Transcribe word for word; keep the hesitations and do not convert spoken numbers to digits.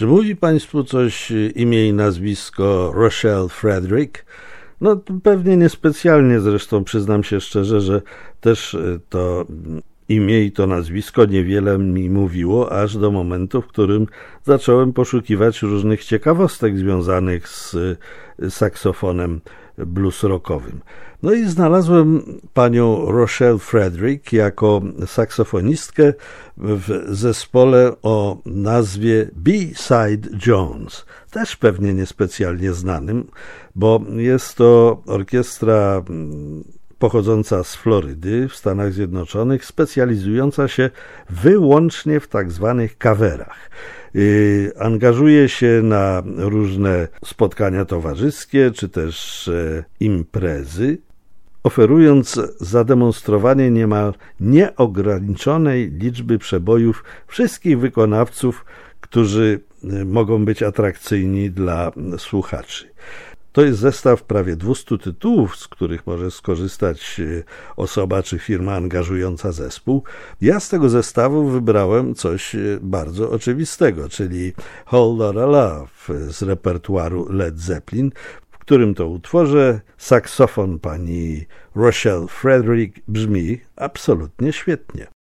Czy mówi Państwu coś imię i nazwisko Rochelle Frederick? No pewnie niespecjalnie, zresztą przyznam się szczerze, że też to imię i to nazwisko niewiele mi mówiło, aż do momentu, w którym zacząłem poszukiwać różnych ciekawostek związanych z saksofonem blues rockowym. No i znalazłem panią Rochelle Frederick jako saksofonistkę w zespole o nazwie B-Side Jones, też pewnie niespecjalnie znanym, bo jest to orkiestra pochodząca z Florydy w Stanach Zjednoczonych, specjalizująca się wyłącznie w tak zwanych coverach. Yy, angażuje się na różne spotkania towarzyskie czy też e, imprezy, oferując zademonstrowanie niemal nieograniczonej liczby przebojów wszystkich wykonawców, którzy mogą być atrakcyjni dla słuchaczy. To jest zestaw prawie dwustu tytułów, z których może skorzystać osoba czy firma angażująca zespół. Ja z tego zestawu wybrałem coś bardzo oczywistego, czyli Whole Lotta Love z repertuaru Led Zeppelin, w którym to utworze saksofon pani Rochelle Frederick brzmi absolutnie świetnie.